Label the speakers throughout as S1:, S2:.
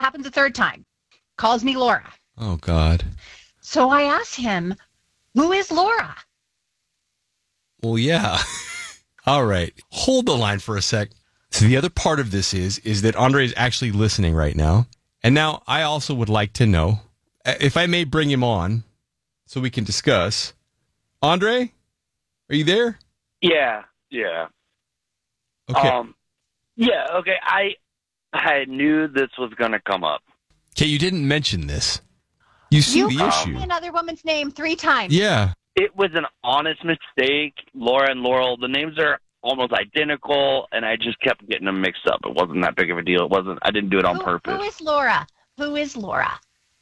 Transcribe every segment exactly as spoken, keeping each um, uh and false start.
S1: happens a third time. Calls me Laura.
S2: Oh, God.
S1: So I asked him, who is Laura?
S2: Well, yeah. All right. Hold the line for a sec. So the other part of this is, is that Andre is actually listening right now. And now I also would like to know, if I may bring him on so we can discuss. Andre, are you there?
S3: Yeah, yeah.
S2: Okay.
S3: Um, yeah, okay. I I knew this was going to come up.
S2: Okay, you didn't mention this. You see
S1: You
S2: the
S1: called
S2: issue.
S1: me another woman's name three times.
S2: Yeah.
S3: It was an honest mistake. Laura and Laurel, the names are almost identical, and I just kept getting them mixed up. It wasn't that big of a deal. It wasn't. I didn't do it on
S1: who,
S3: purpose.
S1: Who is Laura? Who is Laura?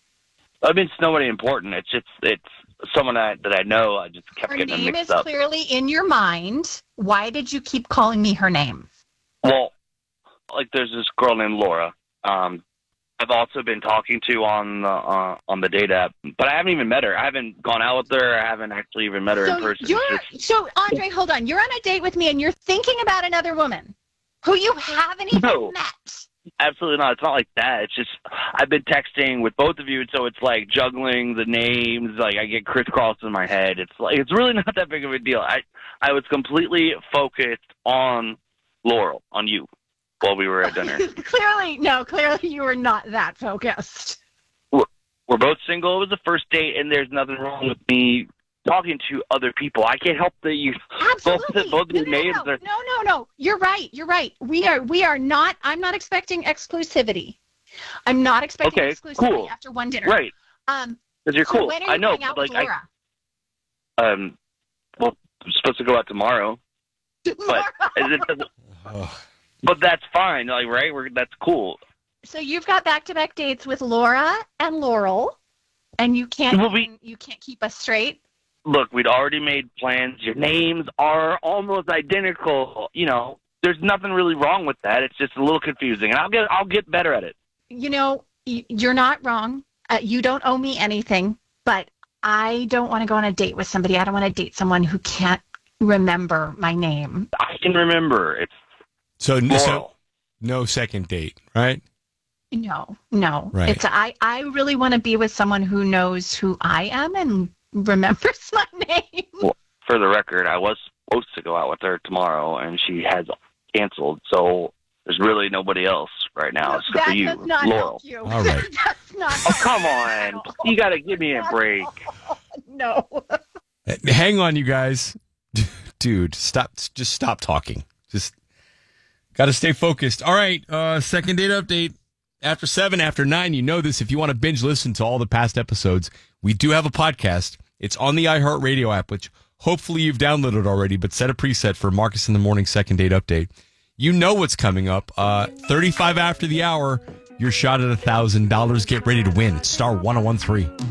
S3: I mean, it's nobody important. It's just it's someone I, that I know. I just kept
S1: Her
S3: getting them
S1: name
S3: mixed
S1: is
S3: up.
S1: clearly in your mind. Why did you keep calling me her name?
S3: Well, like there's this girl named Laura. Um, I've also been talking to on the uh, on the date app, but I haven't even met her. I haven't gone out with her. I haven't actually even met her
S1: so
S3: in person.
S1: You're,
S3: It's just-
S1: so, Andre, hold on. You're on a date with me, and you're thinking about another woman who you haven't even
S3: No.
S1: met.
S3: Absolutely not. It's not like that. It's just I've been texting with both of you, and so it's like juggling the names. Like I get crisscrossed in my head. It's like it's really not that big of a deal. I I was completely focused on Laurel, on you, while we were at dinner.
S1: Clearly, no, clearly you were not that focused.
S3: We're, we're both single. It was the first date, and there's nothing wrong with me talking to other people. I can't help that you
S1: Absolutely.
S3: both, both
S1: no,
S3: your
S1: no,
S3: names
S1: no,
S3: are.
S1: no, no, no. You're right. You're right. We are. We are not. I'm not expecting exclusivity. I'm not expecting
S3: Okay,
S1: exclusivity
S3: cool.
S1: after one dinner.
S3: Right.
S1: Um.
S3: Because you're
S1: so
S3: cool.
S1: when are you
S3: I know.
S1: going out
S3: But
S1: with
S3: like
S1: Laura?
S3: I, um, well, I'm supposed to go out tomorrow, but it doesn't.
S2: Oh.
S3: But that's fine. Like right, we're that's cool.
S1: So you've got back-to-back dates with Laura and Laurel, and you can't.
S3: Well, we-
S1: even- you can't keep us straight.
S3: Look, we'd already made plans. Your names are almost identical. You know, there's nothing really wrong with that. It's just a little confusing, and I'll get I'll get better at it.
S1: You know, y- you're not wrong. Uh, you don't owe me anything, but I don't want to go on a date with somebody. I don't want to date someone who can't remember my name.
S3: I can remember. It's
S2: So, so
S3: Laurel.
S2: no second date, right?
S1: No, no.
S2: Right.
S1: It's I, I really want to be with someone who knows who I am and remembers my name.
S3: Well, for the record, I was supposed to go out with her tomorrow, and she has canceled. So there's really nobody else right now except
S1: that
S3: for you,
S1: does not
S3: Laurel.
S1: help you.
S2: All right.
S1: That's not.
S3: Oh, come on. You got to give me a break.
S1: No.
S2: Hang on, you guys. Dude, stop. Just stop talking. Just got to stay focused. All right. Uh, second date update. After seven, after nine, you know this. If you want to binge listen to all the past episodes, we do have a podcast. It's on the iHeartRadio app, which hopefully you've downloaded already, but set a preset for Marcus in the Morning second date update. You know what's coming up. Uh, thirty-five after the hour, your shot at one thousand dollars. Get ready to win. It's star one oh one three.